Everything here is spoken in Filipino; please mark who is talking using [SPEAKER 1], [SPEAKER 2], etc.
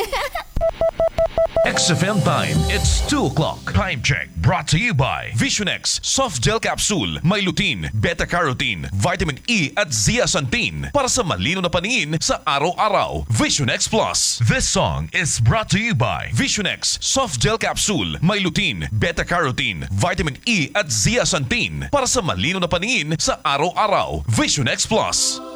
[SPEAKER 1] XFM time, it's 2 o'clock. Time check brought to you by Visionex Soft Gel Capsule. May lutein, beta-carotene, vitamin E at zeaxanthin para sa malino na paningin sa araw-araw. Visionex Plus. This song is brought to you by Visionex Soft Gel Capsule. May lutein, beta-carotene, vitamin E at zeaxanthin para sa malino na paningin sa araw-araw. Visionex Plus.